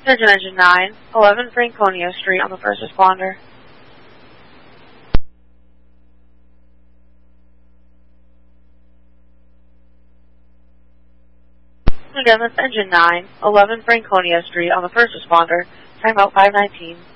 Surgeon Engine 9, 11 Franconia Street on the first responder. Again, that's Engine 9, 11 Franconia Street on the first responder, timeout 519.